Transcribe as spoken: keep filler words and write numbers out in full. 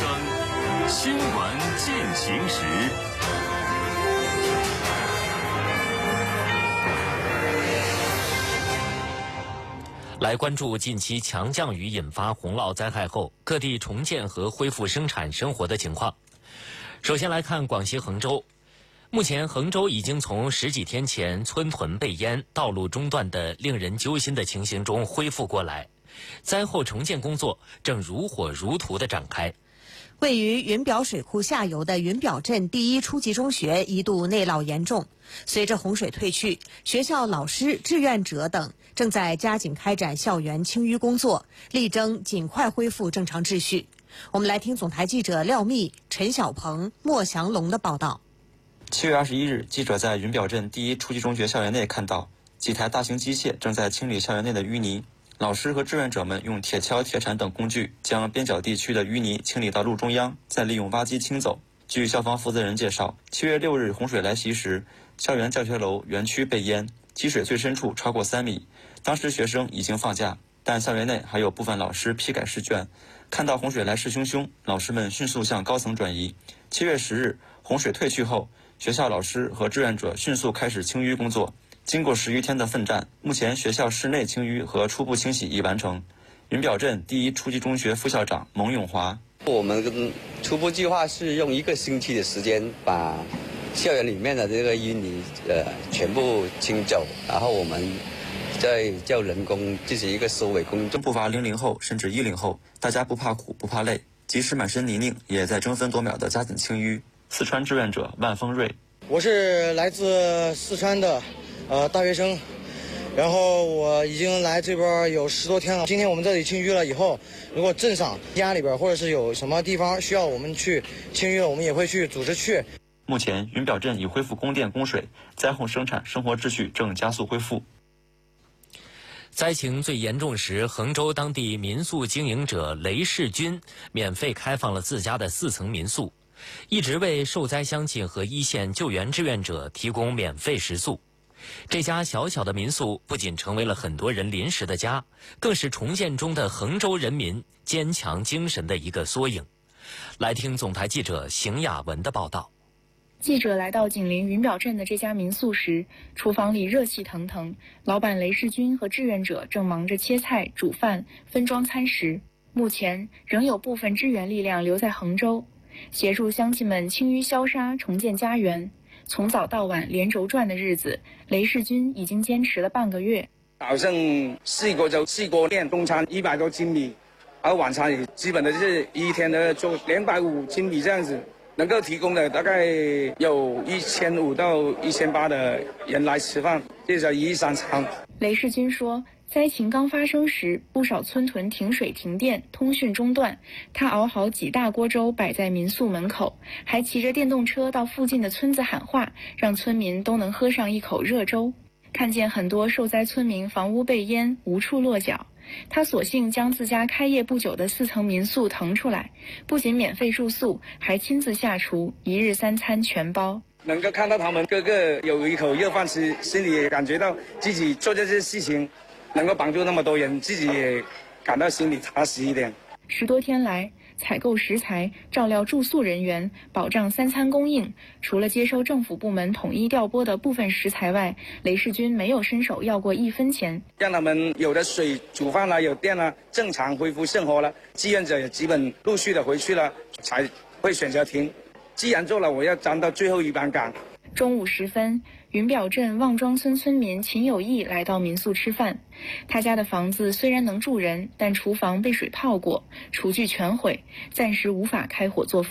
生，新闻进行时。来关注近期强降雨引发洪涝灾害后各地重建和恢复生产生活的情况。首先来看广西衡州，目前衡州已经从十几天前村屯被淹、道路中断的令人揪心的情形中恢复过来，灾后重建工作正如火如荼地展开。 位于云表水库下游的云表镇第一初级中学一度内涝严重，随着洪水退去，学校老师、志愿者等正在加紧开展校园清淤工作，力争尽快恢复正常秩序。我们来听总台记者廖密、陈小鹏、莫祥龙的报道。 七月二十一日，记者在云表镇第一初级中学校园内看到几台大型机械正在清理校园内的淤泥。老师和志愿者们用铁锹、铁铲等工具将边角地区的淤泥清理到路中央，再利用挖机清走。据校方负责人介绍，七月六日洪水来袭时，校园教学楼园区被淹，积水最深处超过三米。当时学生已经放假，但校园内还有部分老师批改试卷。看到洪水来势汹汹，老师们迅速向高层转移。七月十日，洪水退去后，学校老师和志愿者迅速开始清淤工作。经过十余天的奋战，目前学校室内清淤和初步清洗已完成。云表镇第一初级中学副校长蒙永华： 我们初步计划是用一个星期的时间把校园里面的这个淤泥呃全部清走，然后我们再叫人工进行一个收尾工作。 不乏零零后甚至一零后，大家不怕苦不怕累，即使满身泥泞，也在争分夺秒的加紧清淤。四川志愿者万峰瑞： 我是来自四川的。呃，大学生，然后我已经来这边有十多天了。今天我们这里清淤了以后，如果镇上家里边或者是有什么地方需要我们去清淤了，我们也会去组织去。 目前云表镇已恢复供电供水，灾后生产生活秩序正加速恢复。 灾情最严重时，衡州当地民宿经营者雷世军免费开放了自家的四层民宿，一直为受灾乡亲和一线救援志愿者提供免费食宿。这家小小的民宿不仅成为了很多人临时的家，更是重建中的衡州人民坚强精神的一个缩影。来听总台记者邢雅文的报道。 记者来到紧邻云表镇的这家民宿时，厨房里热气腾腾，老板雷世军和志愿者正忙着切菜、煮饭、分装餐食。目前仍有部分支援力量留在衡州，协助乡亲们清淤消杀、重建家园。从早到晚连轴转的日子，雷世军已经坚持了半个月。 早上试过就试过练中餐一百多斤米，而晚餐也基本的就是一天的做两百五斤米这样子，能够提供的大概有一千五到一千八的人来吃饭，这叫一日三餐。 雷世军说，灾情刚发生时，不少村屯停水停电，通讯中断。他熬好几大锅粥摆在民宿门口，还骑着电动车到附近的村子喊话，让村民都能喝上一口热粥。看见很多受灾村民房屋被淹，无处落脚，他索性将自家开业不久的四层民宿腾出来，不仅免费住宿，还亲自下厨，一日三餐全包。 能够看到他们个个有一口热饭吃，心里也感觉到自己做这些事情能够帮助那么多人，自己也感到心里踏实一点。 十多天来，采购食材、照料住宿人员、保障三餐供应，除了接收政府部门统一调拨的部分食材外，雷世军没有伸手要过一分钱。 让他们有的水煮饭了，有电了，正常恢复生活了。志愿者也基本陆续的回去了，才会选择停。既然做了，我要站到最后一班岗。 中午时分，云表镇望庄村村民秦有义来到民宿吃饭。他家的房子虽然能住人，但厨房被水泡过，厨具全毁，暂时无法开火做饭。